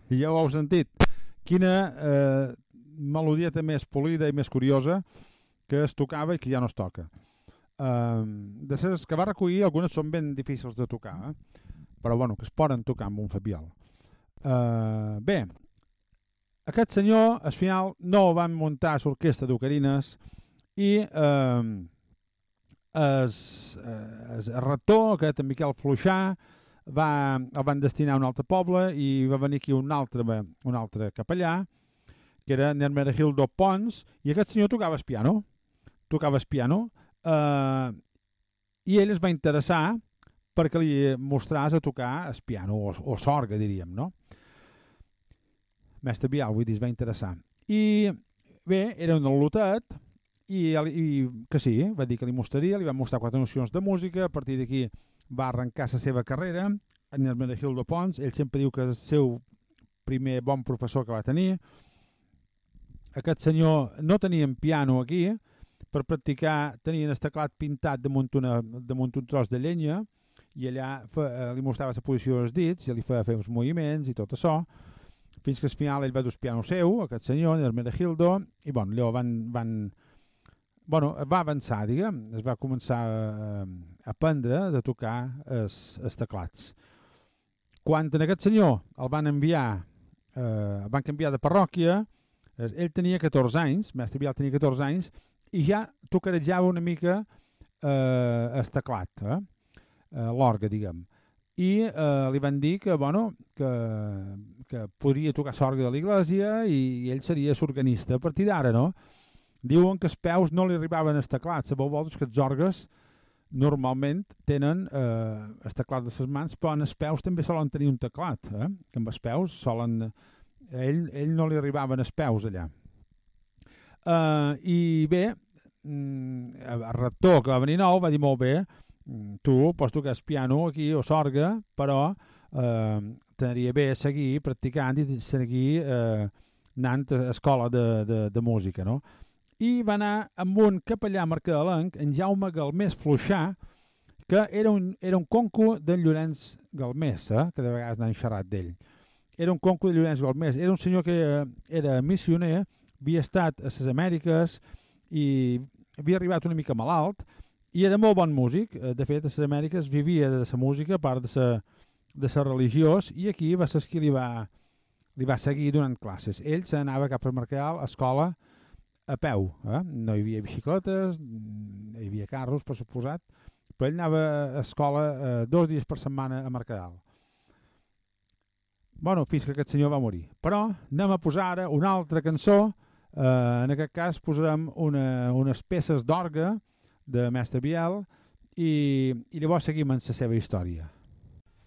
Ja ho heu sentit. Quina melodieta més polida i més curiosa que es tocava i que ja no es toca. De les que va recollir, algunes són ben difícils de tocar, però bueno, que es poden tocar amb un fabiol. Bé, aquest senyor al final no van muntar l'orquestra d'ocarines i el rector, aquest en Miquel Fluixà, el van destinar a un altre poble i va venir aquí un altre capellà, que era Hermenegildo Pons, i aquest senyor tocava el piano. I ell es va interessar perquè li mostràs a tocar el piano, o sorga, diríem, no? Mestre Vial, vull dir, es va interessar. I bé, era un al·lotet, i que sí, va dir que li mostraria, li va mostrar 4 nocions de música, a partir d'aquí va arrencar la seva carrera, en Hermenegildo Pons. Ell sempre diu que és el seu primer bon professor que va tenir. Aquest senyor no tenien piano aquí, per practicar tenien el teclat pintat damunt un tros de llenya, i allà li mostrava la posició dels dits, i li feia fer els moviments i tot això, fins que al final ell va dur el piano seu, aquest senyor, Hermenegildo, i bueno, allò va avançar, diguem, es va començar a aprendre a tocar els teclats. Quan en aquest senyor el van canviar de parròquia, ell tenia 14 anys, Mestre Vial tenia 14 anys, i ja tocarejava una mica el teclat, l'orgue, diguem. I li van dir que podria tocar l'orgue de l'església i ell seria l'organista a partir d'ara, no? Diuen que els peus no li arribaven als teclats. Sabeu vosaltres que els orgues normalment tenen el teclat de les mans, però en els peus també solen tenir un teclat, que amb els peus solen... Ell no li arribaven els peus allà. I bé, el rector que va venir nou va dir molt bé, tu pots tocar el piano aquí o l'orgue, però t'aniria bé seguir practicant i seguir anant a l'escola de música, no? I va anar amb un capellà mercadelenc, en Jaume Galmés Fluixà, que era un conco d'en Llorenç Galmés, que de vegades n'han xerrat d'ell. Era un conco de Llorenç Galmés, era un senyor que era missioner, havia estat a les Amèriques i havia arribat una mica malalt, i era molt bon músic. De fet, a les Amèriques vivia de la música, a part de ser religiós, i aquí va ser qui li va seguir donant classes. Ell s'anava cap al Mercadal, a escola, a peu, no hi havia bicicletes, hi havia carros, per suposat, però ell anava a escola 2 dies per setmana a Mercadal. Bueno, fins que aquest senyor va morir. Però anem a posar ara una altra cançó, en aquest cas posarem unes peces d'orgue de Mestre Biel i llavors seguim amb la seva història.